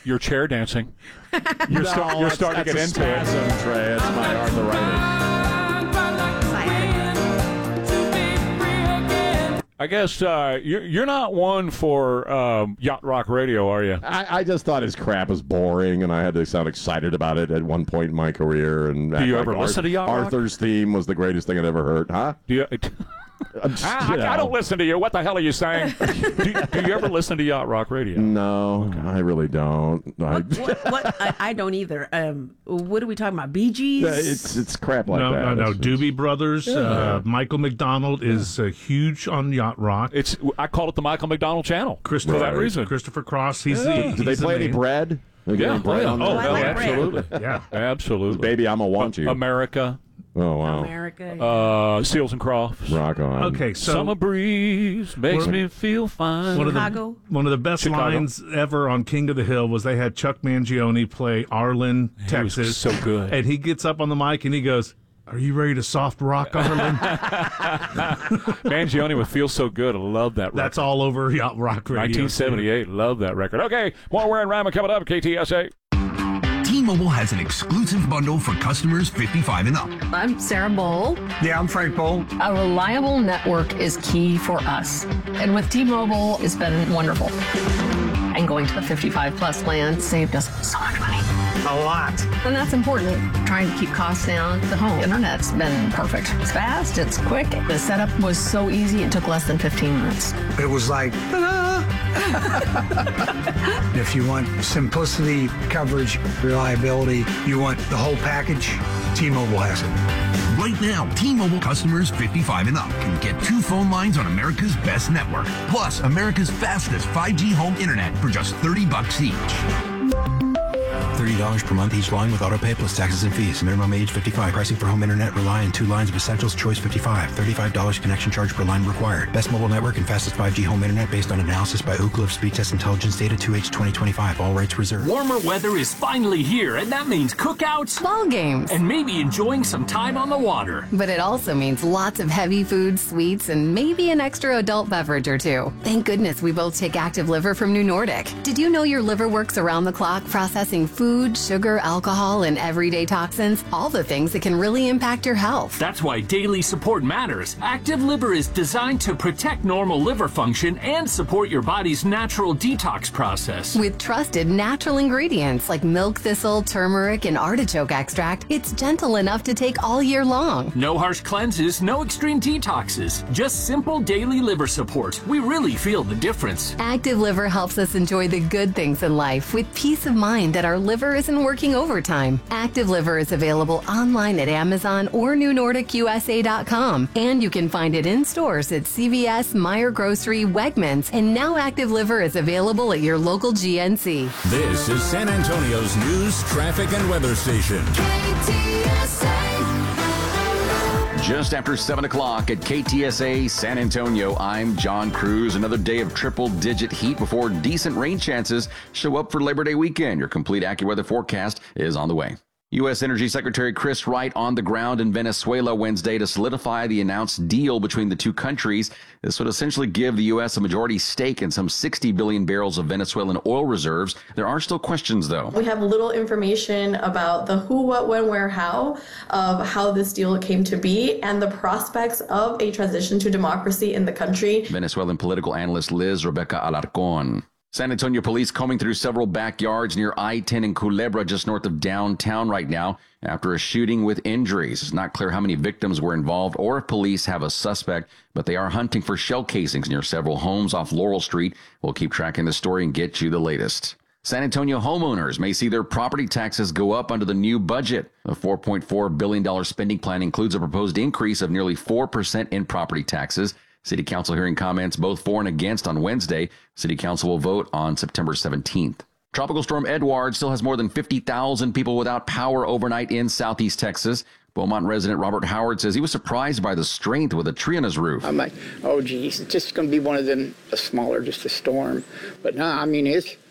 You're chair dancing. You're starting to get into it. Trey. It's my arthritis. I guess you're not one for Yacht Rock Radio, are you? I just thought his crap was boring, and I had to sound excited about it at one point in my career. And do you ever listen to Yacht Rock? Arthur's theme was the greatest thing I'd ever heard. Huh? Do you? I don't listen to you. What the hell are you saying? do you ever listen to Yacht Rock Radio? No, okay. I really don't. I don't either. What are we talking about? Bee Gees? It's crap like that. No. Doobie Brothers. Michael McDonald is huge on Yacht Rock. I call it the Michael McDonald Channel. For that reason. Christopher Cross. He's Do they play any bread? Absolutely. Yeah, absolutely. Baby, I'm a want you. America. Oh, wow. America. Seals and Crofts. Rock on. Okay, so Summer breeze makes me feel fine. One of the best lines ever on King of the Hill was they had Chuck Mangione play Arlen, Texas. He was so good. And he gets up on the mic and he goes, "Are you ready to soft rock, Arlen?" Mangione would feel so good. I love that record. That's all over Yacht Rock Radio. 1978. Love that record. Okay, more We're in Rhyme coming up at KTSA. T-Mobile has an exclusive bundle for customers 55 and up. I'm Sarah Bowl. Yeah, I'm Frank Bowl. A reliable network is key for us. And with T-Mobile, it's been wonderful. And going to the 55-plus plan saved us so much money. A lot. And that's important. Trying to keep costs down. The home internet's been perfect. It's fast, it's quick. The setup was so easy, it took less than 15 minutes. It was like, ta-da! If you want simplicity, coverage, reliability, you want the whole package, T-Mobile has it. Right now, T-Mobile customers 55 and up can get 2 phone lines on America's best network, plus America's fastest 5G home internet for just $30 each. $30 per month each line with autopay plus taxes and fees. Minimum age 55. Pricing for home internet rely on 2 lines of Essentials Choice 55. $35 connection charge per line required. Best mobile network and fastest 5G home internet based on analysis by Ookla of Speed Test Intelligence data 2H 2025. All rights reserved. Warmer weather is finally here, and that means cookouts, ball games, and maybe enjoying some time on the water. But it also means lots of heavy foods, sweets, and maybe an extra adult beverage or two. Thank goodness we both take Active Liver from New Nordic. Did you know your liver works around the clock processing food, sugar, alcohol, and everyday toxins? All the things that can really impact your health. That's why daily support matters. Active Liver is designed to protect normal liver function and support your body's natural detox process. With trusted natural ingredients like milk thistle, turmeric, and artichoke extract, it's gentle enough to take all year long. No harsh cleanses, no extreme detoxes. Just simple daily liver support. We really feel the difference. Active Liver helps us enjoy the good things in life with peace of mind that our liver isn't working overtime. Active Liver is available online at Amazon or NewNordicUSA.com, and you can find it in stores at CVS, Meijer Grocery, Wegmans, and now Active Liver is available at your local GNC. This is San Antonio's news, traffic, and weather station. Just after 7 o'clock at KTSA San Antonio, I'm John Cruz. Another day of triple-digit heat before decent rain chances show up for Labor Day weekend. Your complete AccuWeather forecast is on the way. U.S. Energy Secretary Chris Wright on the ground in Venezuela Wednesday to solidify the announced deal between the two countries. This would essentially give the U.S. a majority stake in some 60 billion barrels of Venezuelan oil reserves. There are still questions, though. We have little information about the who, what, when, where, how of how this deal came to be and the prospects of a transition to democracy in the country. Venezuelan political analyst Liz Rebecca Alarcon. San Antonio police combing through several backyards near I-10 in Culebra, just north of downtown right now, after a shooting with injuries. It's not clear how many victims were involved or if police have a suspect, but they are hunting for shell casings near several homes off Laurel Street. We'll keep tracking the story and get you the latest. San Antonio homeowners may see their property taxes go up under the new budget. The $4.4 billion spending plan includes a proposed increase of nearly 4% in property taxes. City Council hearing comments both for and against on Wednesday. City Council will vote on September 17th. Tropical Storm Edward still has more than 50,000 people without power overnight in southeast Texas. Beaumont resident Robert Howard says he was surprised by the strength with a tree on his roof. I'm like, oh, geez, it's just going to be one of them, a smaller, just a storm. But no, I mean, it's